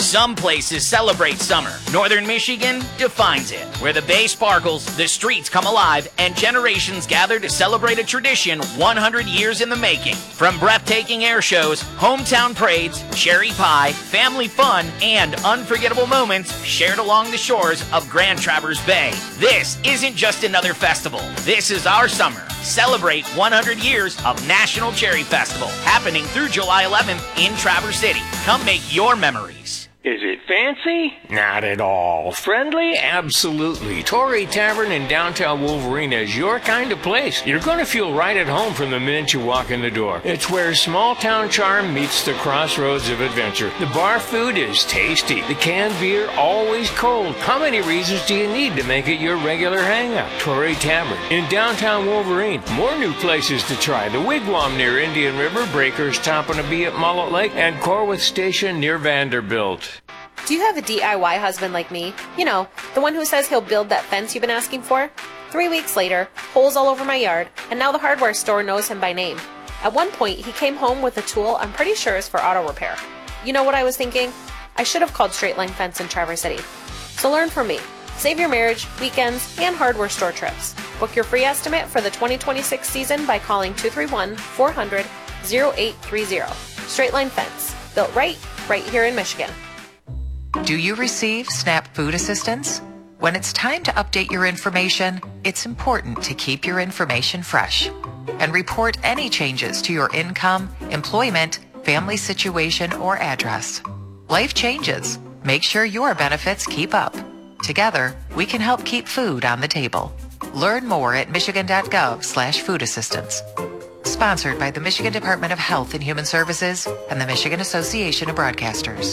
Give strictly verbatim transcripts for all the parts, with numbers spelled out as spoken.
Some places celebrate summer. Northern Michigan defines it. Where the bay sparkles, the streets come alive, and generations gather to celebrate a tradition one hundred years in the making. From breathtaking air shows, hometown parades, cherry pie, family fun, and unforgettable moments shared along the shores of Grand Traverse Bay. This isn't just another festival. This is our summer. Celebrate one hundred years of National Cherry Festival, happening through July eleventh in Traverse City. Come make your memories. Is it fancy? Not at all. Friendly? Absolutely. Torrey Tavern in downtown Wolverine is your kind of place. You're going to feel right at home from the minute you walk in the door. It's where small town charm meets the crossroads of adventure. The bar food is tasty. The canned beer always cold. How many reasons do you need to make it your regular hangout? Torrey Tavern in downtown Wolverine. More new places to try. The Wigwam near Indian River, Breakers Top and a Bee at Mullet Lake, and Corwith Station near Vanderbilt. Do you have a D I Y husband like me? You know, the one who says he'll build that fence you've been asking for? Three weeks later, holes all over my yard, and now the hardware store knows him by name. At one point, he came home with a tool I'm pretty sure is for auto repair. You know what I was thinking? I should have called Straight Line Fence in Traverse City. So learn from me. Save your marriage, weekends, and hardware store trips. Book your free estimate for the twenty twenty-six season by calling two three one, four hundred, oh eight three oh. Straight Line Fence. Built right, right here in Michigan. Do you receive SNAP food assistance? When it's time to update your information, it's important to keep your information fresh and report any changes to your income, employment, family situation, or address. Life changes. Make sure your benefits keep up. Together, we can help keep food on the table. Learn more at michigan.gov slash food assistance. Sponsored by the Michigan Department of Health and Human Services and the Michigan Association of Broadcasters.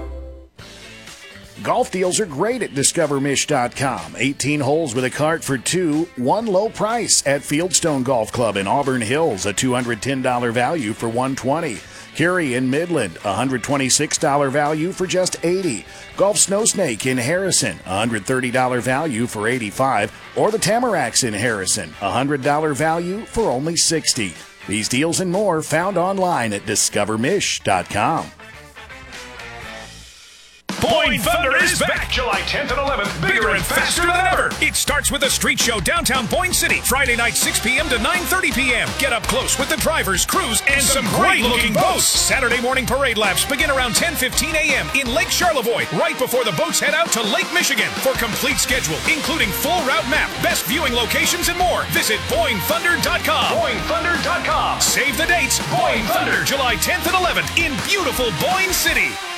Golf deals are great at discover mish dot com. eighteen holes with a cart for two, one low price at Fieldstone Golf Club in Auburn Hills, a two hundred ten dollars value for one hundred twenty dollars. Curie in Midland, a one hundred twenty-six dollars value for just eighty dollars. Golf Snow Snake in Harrison, a one hundred thirty dollars value for eighty-five dollars. Or the Tamaracks in Harrison, a one hundred dollars value for only sixty dollars. These deals and more found online at discover mish dot com. Boyne Thunder is back July tenth and eleventh, bigger and faster than ever. It starts with a street show downtown Boyne City, Friday night six p.m. to nine thirty p.m. Get up close with the drivers, crews, and some great-looking boats. Saturday morning parade laps begin around ten fifteen a.m. in Lake Charlevoix, right before the boats head out to Lake Michigan. For complete schedule, including full route map, best viewing locations, and more, visit Boyne Thunder dot com. Boyne Thunder dot com. Save the dates. Boyne Thunder, July tenth and eleventh in beautiful Boyne City.